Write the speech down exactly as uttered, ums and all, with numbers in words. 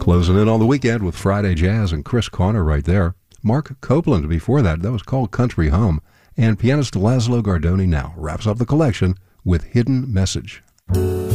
Closing in on the weekend with Friday Jazz and Chris Corner right there. Mark Copeland before that. That was called Country Home. And pianist Laszlo Gardoni now wraps up the collection with Hidden Message.